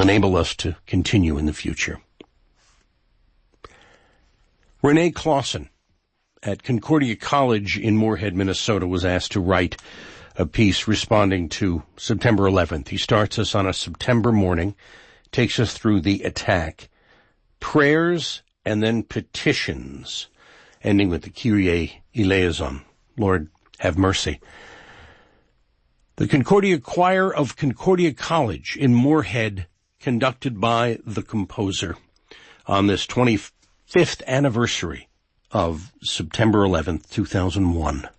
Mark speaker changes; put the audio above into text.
Speaker 1: enable us to continue in the future. Renee Clausen at Concordia College in Moorhead, Minnesota, was asked to write a piece responding to September 11th. He starts us on a September morning, takes us through the attack, prayers, and then petitions, ending with the Kyrie eleison, Lord, have mercy. The Concordia Choir of Concordia College in Moorhead, conducted by the composer on this 25th anniversary of September 11th, 2001.